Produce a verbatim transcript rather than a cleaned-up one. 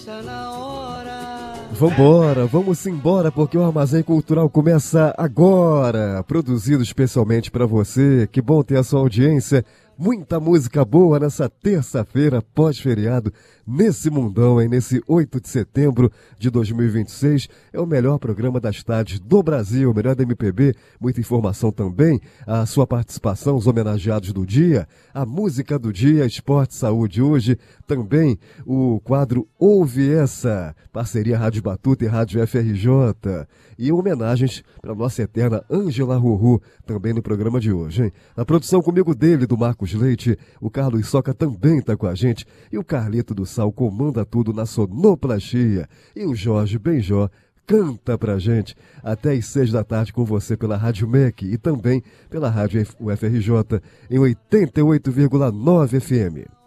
Vambora, vamos embora porque o Armazém Cultural começa agora, produzido especialmente para você. Que bom ter a sua audiência. Muita música boa nessa terça-feira pós-feriado, nesse mundão, hein? Nesse oito de setembro de dois mil e vinte e seis. É o melhor programa das tardes do Brasil, o melhor da M P B. Muita informação também, a sua participação, os homenageados do dia, a música do dia, esporte, saúde hoje. Também o quadro Ouve Essa, parceria Rádio Batuta e Rádio F R J. E homenagens para nossa eterna Ângela Ruru, também no programa de hoje, hein? A produção comigo dele, do Marcos Leite, o Carlos Soca também está com a gente, e o Carlito do Sal comanda tudo na sonoplastia, e o Jorge Benjó canta pra gente até às seis da tarde com você pela Rádio M E C e também pela Rádio U F R J em oitenta e oito vírgula nove F M.